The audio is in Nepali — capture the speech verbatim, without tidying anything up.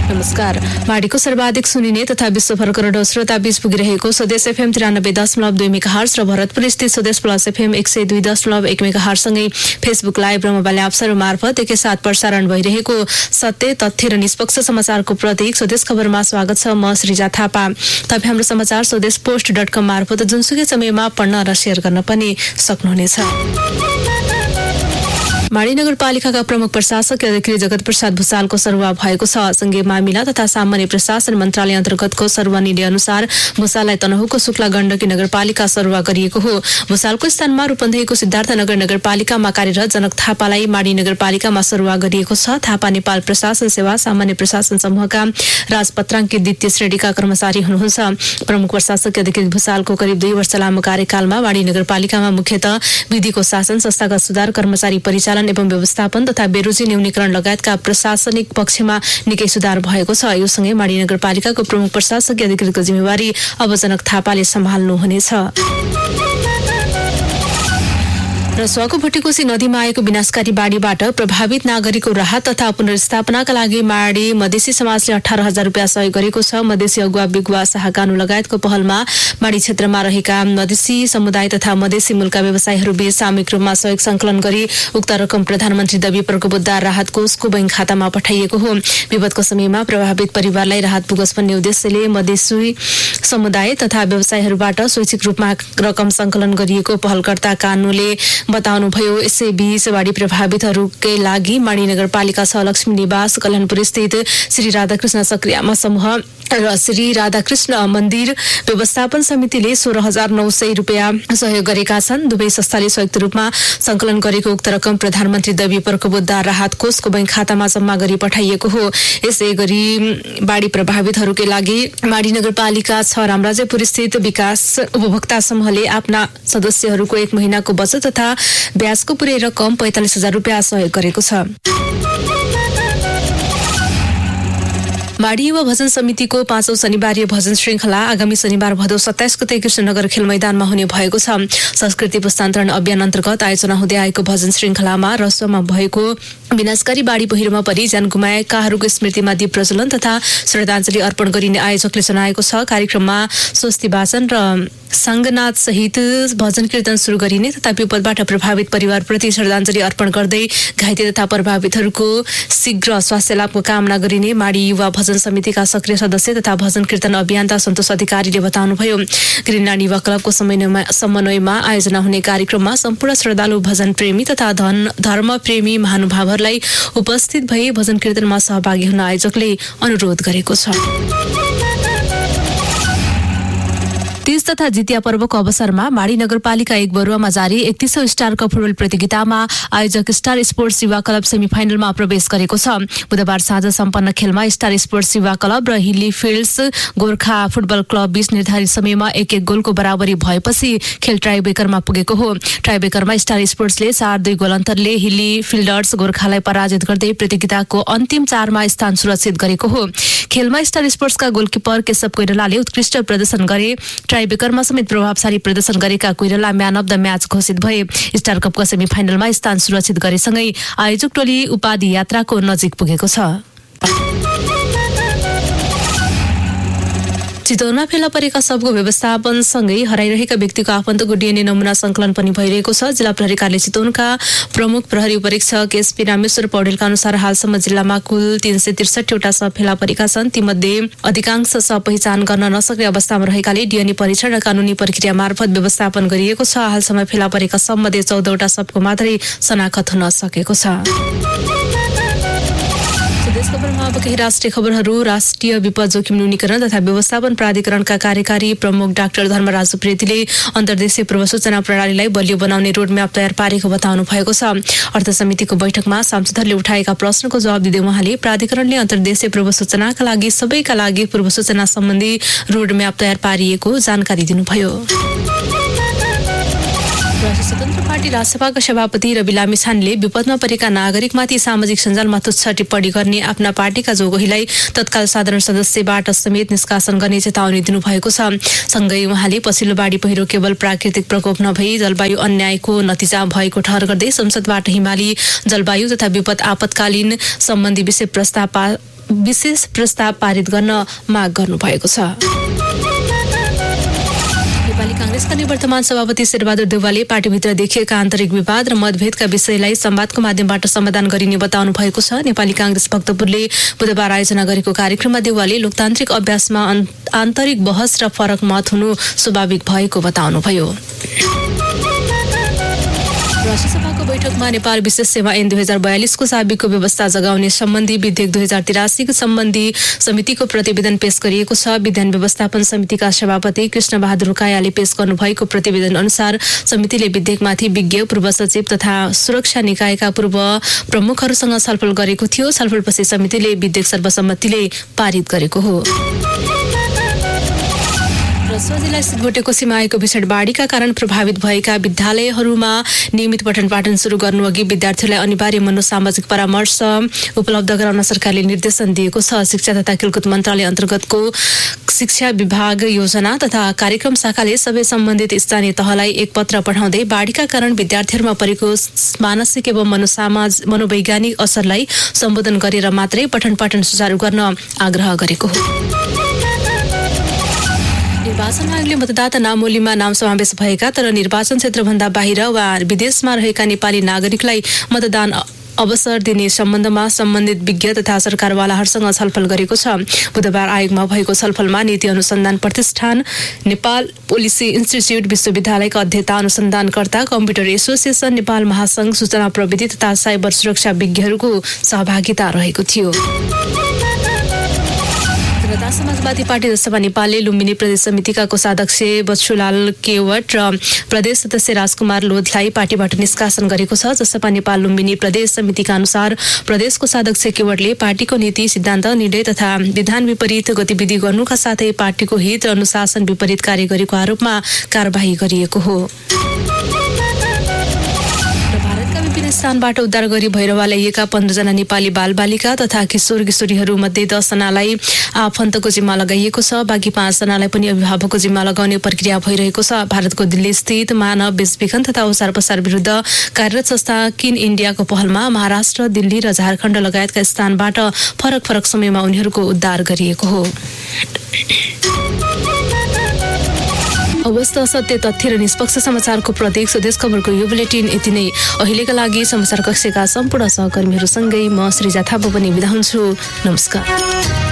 नमस्कार। माडीको सर्वाधिक सुनिने तथा विश्वभर करोडौं श्रोता बीच पुगिरहेको स्वदेश एफएम तिरानब्बे दशमलव दुई मेगाहर्ज र भरतपुर स्थित स्वदेश प्लस एफएम एक सय दुई दशमलव एक मेगाहर्जसँगै फेसबुक लाइभ र मोबाइल एप्सहरू मार्फत एकैसाथ प्रसारण भइरहेको सत्य तथ्य र निष्पक्ष समाचारको प्रतीक स्वदेश खबरमा स्वागत छ। म श्रीजा थापा। तपाईँ हाम्रो समाचार स्वदेश पोस्ट डट कम मार्फत जुनसुकै समयमा पढ्न र सेयर गर्न पनि सक्नुहुनेछ। माडी नगरपालिकाका प्रमुख प्रशासक अधिकारी जगत प्रसाद भुसालको सरुवा भएको छ। संघीय मामिला तथा सामान्य प्रशासन मन्त्रालय अन्तर्गतको सरुवा निर्णय अनुसार भुसाललाई तनहुको शुक्ला गण्डकी नगरपालिका सरुवा गरिएको हो। भुसालको स्थानमा रूपन्देहीको सिद्धार्थनगर नगरपालिकामा कार्यरत जनक थापालाई माडी नगरपालिकामा सरुवा गरिएको छ। थापा नेपाल प्रशासन सेवा सामान्य प्रशासन समूहका राजपत्राङ्कित द्वितीय श्रेणीका कर्मचारी हुनुहुन्छ। प्रमुख प्रशासक अधिकारी भुसालको करिब दुई वर्ष लामो कार्यकालमा माडी नगरपालिकामा मुख्यतः विधिको शासन, संस्थागत सुधार, कर्मचारी परिचालन एवं व्यवस्थापन तथा बेरोजी न्यूनीकरण लगायतका प्रशासनिक पक्षमा निकै सुधार भएको छ। यो सँगै माडी नगरपालिकाको प्रमुख प्रशासकीय अधिकारीको जिम्मेवारी अब जनक थापाले सम्हाल्नुहुनेछ। र स्वाको भट्टीकोशी नदीमा आएको विनाशकारी बाढीबाट प्रभावित नागरिकको राहत तथा पुनर्स्थापनाका लागि माडी मधेसी समाजले अठार हजार रुपियाँ सहयोग गरेको छ। मधेसी अगुवा बिगुवा शाहकानु लगायतको पहलमा माडी क्षेत्रमा रहेका मधेसी समुदाय तथा मधेसी मूलका व्यवसायीहरू बीच सामूहिक रूपमा सहयोग संकलन गरी उक्त रकम प्रधानमन्त्री दबी प्रकोपोद्धार राहत कोषको बैंक खातामा पठाइएको हो। विपदको समयमा प्रभावित परिवारलाई राहत पुगोस् भन्ने उद्देश्यले मधेसी समुदाय तथा व्यवसायीहरूबाट स्वैच्छिक रूपमा रकम संकलन गरिएको पहलकर्ता कानुले बताउनुभयो। यसैबीच बाढी प्रभावितहरूकै लागि माडी नगरपालिका छ लक्ष्मी निवास कल्याणपुर स्थित श्री राधाकृष्ण सक्रियामा समूह र श्री राधाकृष्ण मन्दिर व्यवस्थापन समितिले सोह्र हजार नौ सय रुपियाँ सहयोग गरेका छन्। दुवै संस्थाले संयुक्त रूपमा संकलन गरेको उक्त रकम प्रधानमन्त्री दबी प्रकोपोद्धार राहत कोषको बैंक खातामा जम्मा गरी पठाइएको हो। यसै गरी बाढी प्रभावितहरूकै लागि माडी नगरपालिका छ रामराजेपुर स्थित विकास उपभोक्ता समूहले आफ्ना सदस्यहरूको एक महिनाको बचत तथा ब्याजको पुरै रकम पैंतालिस हजार रुपियाँ सहयोग गरेको छ। माडी युवा भजन समितिको पाँचौं शनिबारीय भजन श्रृङ्खला आगामी शनिबार भदौ सत्ताइस गते कृष्णनगर खेल मैदानमा हुने भएको छ। संस्कृति पुस्तान्तरण अभियान अन्तर्गत आयोजना हुँदै आएको भजन श्रृङ्खलामा रसोमा भएको विनाशकारी बाढी पहिरोमा परि ज्यान गुमाएकाहरूको स्मृतिमा दीप प्रज्वलन तथा श्रद्धाञ्जली अर्पण गरिने आयोजकले जनाएको छ। कार्यक्रममा स्वस्ति वाचन र सङ्गनाथ सहित भजन कीर्तन सुरु गरिने तथा विपदबाट प्रभावित परिवारप्रति श्रद्धाञ्जली अर्पण गर्दै घाइते तथा प्रभावितहरूको शीघ्र स्वास्थ्य लाभको कामना गरिने माडी युवा भजन समितिका सक्रिय सदस्य तथा भजन कीर्तन अभियन्ता सन्तोष अधिकारीले बताउनुभयो। ग्रिनल्यान्ड युवा क्लबको समन्वयमा आयोजना हुने कार्यक्रममा सम्पूर्ण श्रद्धालु भजन प्रेमी तथा धर्म प्रेमी महानुभावहरूलाई उपस्थित भई भजन कीर्तनमा सहभागी हुन आयोजकले अनुरोध गरेको छ। तीज तथा जितिया पर्वको अवसरमा माडी नगरपालिका एक बरुवामा जारी एकतीसौं स्टार कप फुटबल प्रतियोगितामा आयोजक स्टार स्पोर्ट्स युवा क्लब सेमिफाइनलमा प्रवेश गरेको छ। बुधबार साँझ सम्पन्न खेलमा स्टार स्पोर्ट्स युवा क्लब र हिली फिल्ड्स गोर्खा फुटबल क्लब बीच निर्धारित समयमा एक एक गोलको बराबरी भएपछि खेल ट्राइब्रेकरमा पुगेको हो। ट्राइब्रेकरमा स्टार स्पोर्ट्सले चार दुई गोल अन्तरले हिली फिल्डर्स गोर्खालाई पराजित गर्दै प्रतियोगिताको अन्तिम चारमा स्थान सुरक्षित गरेको हो। खेलमा स्टार स्पोर्ट्सका गोलकिपर केशव कोइरालाले उत्कृष्ट प्रदर्शन गरे। ट्राइब्रेकरमा समेत प्रभावशाली प्रदर्शन गरेका Koirala man of the match घोषित भए। स्टार कपको सेमिफाइनलमा स्थान सुरक्षित गरेसँगै आयोजक टोली उपाधि यात्राको नजिक पुगेको छ। चितवनमा फेला परेका शवको व्यवस्थापनसँगै हराइरहेका व्यक्तिको आफन्तको डीएनए नमुना संकलन पनि भइरहेको छ। जिल्ला प्रहरी कार्यालय चितवनका प्रमुख प्रहरी उपरीक्षक एसपी रामेश्वर पौडेलका अनुसार हालसम्म जिल्लामा कुल तीन सय त्रिसठीवटा शव फेला परेका छन्। तीमध्ये अधिकांश शव पहिचान गर्न नसक्ने अवस्थामा रहेकाले डीएनए परीक्षण र कानुनी प्रक्रिया मार्फत व्यवस्थापन गरिएको छ। हालसम्म फेला परेका शवमध्ये चौधवटा शवको मात्रै शनाखत हुन सकेको छ। खबरमा अब केही राष्ट्रिय खबरहरू। राष्ट्रिय विपद जोखिम न्यूनीकरण तथा व्यवस्थापन प्राधिकरणका कार्यकारी प्रमुख डाक्टर धर्मराज उप्रेतीले अन्तर्देशीय पूर्व सूचना प्रणालीलाई बलियो बनाउने रोडम्याप तयार पारेको बताउनु भएको छ। अर्थ समितिको बैठकमा सांसदहरूले उठाएका प्रश्नको जवाब दिँदै उहाँले प्राधिकरणले अन्तर्देशीय पूर्व सूचनाका लागि सबैका लागि पूर्व सूचना सम्बन्धी रोडम्याप तयार पारिएको जानकारी दिनुभयो। स्वतन्त्र पार्टी राजसभाका सभापति रवि लामिछानेले विपदमा परेका नागरिकमाथि सामाजिक सञ्जालमा तुच्छ टिप्पणी गर्ने आफ्ना पार्टीका जोगहीलाई तत्काल साधारण सदस्यबाट समेत निष्कासन गर्ने चेतावनी दिनुभएको छ। सँगै उहाँले पछिल्लो बाढी पहिरो केवल प्राकृतिक प्रकोप नभई जलवायु अन्यायको नतिजा भएको ठहर गर्दै संसदबाट हिमाली जलवायु तथा विपद आपतकालीन सम्बन्धी विषय प्रस्ताव विशेष प्रस्ताव पारित गर्न माग गर्नुभएको छ। नेपाली कांग्रेसका निवर्तमान सभापति शेरबहादुर देउवाले पार्टीभित्र देखिएका आन्तरिक विवाद र मतभेदका विषयलाई संवादको माध्यमबाट समाधान गरिने बताउनु भएको छ। नेपाली कांग्रेस भक्तपुरले बुधबार आयोजना गरेको कार्यक्रममा देउवाले लोकतान्त्रिक अभ्यासमा आन्तरिक बहस र फरक मत हुनु स्वाभाविक भएको बताउनुभयो। राष्ट्रसभाको बैठकमा नेपाल विशेष सेवा ऐन दुई हजार बयालिसको साबिकको व्यवस्था जगाउने सम्बन्धी विधेयक दुई हजार तिरासीको सम्बन्धी समितिको प्रतिवेदन पेश गरिएको छ। विधान व्यवस्थापन समितिका सभापति कृष्ण बहादुर कायाले पेश गर्नुभएको प्रतिवेदन अनुसार समितिले विधेयकमाथि विज्ञ, पूर्व सचिव तथा सुरक्षा निकायका पूर्व प्रमुखहरूसँग छलफल गरेको थियो। छलफलपछि समितिले विधेयक सर्वसम्मतिले पारित गरेको हो। रसुवा जिल्ला स्थित भुटेकोसीमा आएको भीषण बाढीका कारण प्रभावित भएका विद्यालयहरूमा नियमित पठन पाठन सुरु गर्नु अघि विद्यार्थीहरूलाई अनिवार्य मनोसामाजिक परामर्श उपलब्ध गराउन सरकारले निर्देशन दिएको छ। शिक्षा तथा खेलकुद मन्त्रालय अन्तर्गतको शिक्षा विभाग योजना तथा कार्यक्रम शाखाले सबै सम्बन्धित स्थानीय तहलाई एक पत्र पठाउँदै बाढीका कारण विद्यार्थीहरूमा परेको मानसिक एवं मनोसामाज मनोवैज्ञानिक असरलाई सम्बोधन गरेर मात्रै पठन पाठन सुचारू गर्न आग्रह गरेको हो। निर्वाचन आयोगले मतदाता नामावलीमा नाम समावेश भएका तर निर्वाचन क्षेत्रभन्दा बाहिर वा विदेशमा रहेका नेपाली नागरिकलाई मतदान अवसर दिने सम्बन्धमा सम्बन्धित विज्ञ तथा सरकारवालाहरूसँग छलफल गरेको छ। बुधबार आयोगमा भएको छलफलमा नीति अनुसन्धान प्रतिष्ठान, नेपाल पोलिसी इन्स्टिच्युट, विश्वविद्यालयका अध्येता, अनुसन्धानकर्ता, कम्प्युटर एसोसिएसन, नेपाल महासंघ, सूचना प्रविधि तथा साइबर सुरक्षा विज्ञहरूको सहभागिता रहेको थियो। जनता समाजवादी पार्टी जसपा नेपालले लुम्बिनी प्रदेश समितिका कोषाध्यक्ष बच्चुलाल केवट र प्रदेश सदस्य राजकुमार लोधलाई पार्टीबाट निष्कासन गरेको छ। जसपा नेपाल लुम्बिनी प्रदेश समितिका अनुसार प्रदेश कोषाध्यक्ष केवटले पार्टीको नीति, सिद्धान्त, निर्णय तथा विधान विपरीत गतिविधि गर्नुका साथै पार्टीको हित र अनुशासन विपरीत कार्य गरेको आरोपमा कारबाही गरिएको हो। स्थानबाट उद्धार गरी भैरवा ल्याइएका पन्ध्रजना नेपाली बालबालिका तथा किशोर किशोरीहरू मध्ये दसजनालाई आफन्तको जिम्मा लगाइएको छ। बाँकी पाँचजनालाई पनि अभिभावकको जिम्मा लगाउने प्रक्रिया भइरहेको छ। भारतको दिल्ली स्थित मानव बेचबिखन तथा ओसार पसार विरुद्ध कार्यरत संस्था किन इन्डियाको पहलमा महाराष्ट्र, दिल्ली र झारखण्ड लगायतका स्थानबाट फरक फरक समयमा उनीहरूको उद्धार गरिएको हो। अवस्था सत्य, तथ्य र निष्पक्ष समाचारको प्रतीक स्वदेश खबरको यो बुलेटिन यति नै। अहिलेका लागि समाचार कक्षका सम्पूर्ण सहकर्मीहरूसँगै म श्रीजा थापा पनि बिदा हुन्छु। नमस्कार।